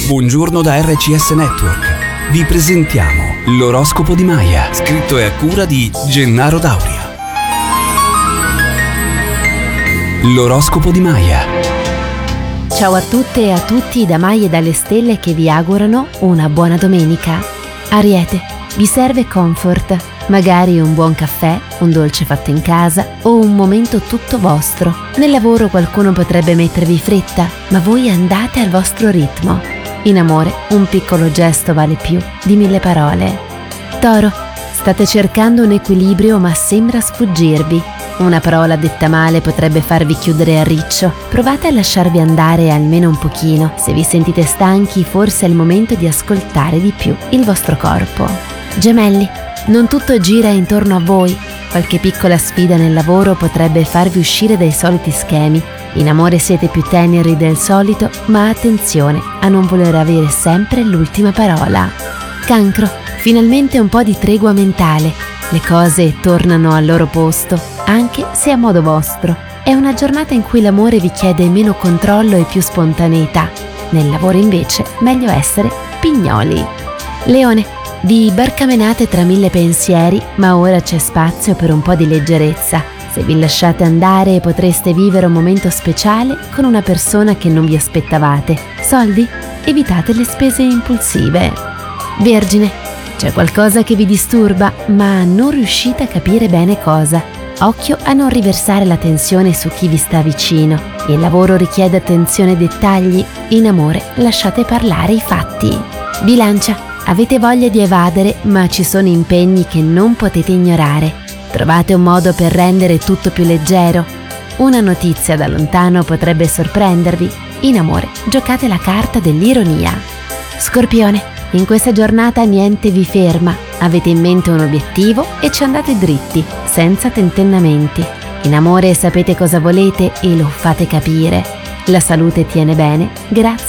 Buongiorno da RCS Network. Vi presentiamo l'oroscopo di Maya, scritto e a cura di Gennaro Dauria. L'oroscopo di Maya. Ciao a tutte e a tutti da Maya e dalle stelle che vi augurano una buona domenica. Ariete, vi serve comfort, magari un buon caffè, un dolce fatto in casa o un momento tutto vostro. Nel lavoro qualcuno potrebbe mettervi fretta, ma voi andate al vostro ritmo. In amore, un piccolo gesto vale più di 1000 parole. Toro, state cercando un equilibrio ma sembra sfuggirvi. Una parola detta male potrebbe farvi chiudere a riccio. Provate a lasciarvi andare almeno un pochino. Se vi sentite stanchi, forse è il momento di ascoltare di più il vostro corpo. Gemelli, non tutto gira intorno a voi. Qualche piccola sfida nel lavoro potrebbe farvi uscire dai soliti schemi. In amore siete più teneri del solito, ma attenzione a non voler avere sempre l'ultima parola. Cancro, finalmente un po' di tregua mentale. Le cose tornano al loro posto, anche se a modo vostro. È una giornata in cui l'amore vi chiede meno controllo e più spontaneità. Nel lavoro invece, meglio essere pignoli. Leone, vi barcamenate tra 1000 pensieri, ma ora c'è spazio per un po' di leggerezza. Se vi lasciate andare potreste vivere un momento speciale con una persona che non vi aspettavate. Soldi? Evitate le spese impulsive. Vergine, c'è qualcosa che vi disturba, ma non riuscite a capire bene cosa. Occhio a non riversare la tensione su chi vi sta vicino. Il lavoro richiede attenzione ai dettagli. In amore lasciate parlare i fatti. Bilancia, avete voglia di evadere, ma ci sono impegni che non potete ignorare. Trovate un modo per rendere tutto più leggero. Una notizia da lontano potrebbe sorprendervi. In amore, giocate la carta dell'ironia. Scorpione, in questa giornata niente vi ferma. Avete in mente un obiettivo e ci andate dritti, senza tentennamenti. In amore sapete cosa volete e lo fate capire. La salute tiene bene grazie